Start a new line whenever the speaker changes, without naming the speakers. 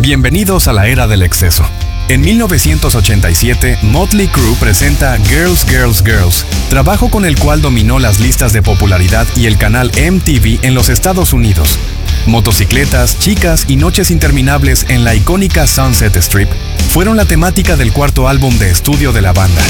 Bienvenidos a la era del exceso. En 1987, Motley Crue presenta Girls, Girls, Girls, trabajo con el cual dominó las listas de popularidad y el canal MTV en los Estados Unidos. Motocicletas, chicas y noches interminables en la icónica Sunset Strip fueron la temática del cuarto álbum de estudio de la banda.